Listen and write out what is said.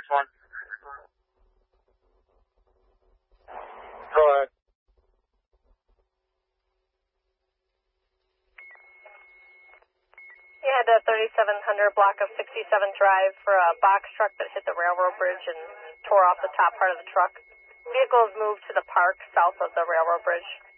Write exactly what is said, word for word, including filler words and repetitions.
one. Go ahead. You had a thirty-seven hundred block of sixty-seven Drive for a box truck that hit the railroad bridge and tore off the top part of the truck. Vehicles moved to the park south of the railroad bridge.